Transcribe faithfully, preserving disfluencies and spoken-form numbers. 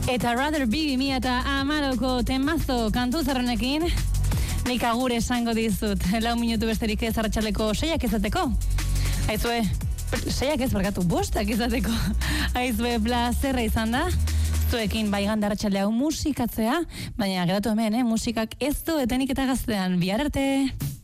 Eta Rather Be bi mila hamalauko temazo kantu zerrenekin, nik agur esango dizut, lau minutu besterik ez arratsaleko seiak izateko. Aizue, seiak ez barkatu, bostak izateko. Aizue, plazerra izan da, zuekin baigan arratsale hau musikatzea, baina geratu hemen, eh? Musikak ez du etenik eta gaztean, bihar arte!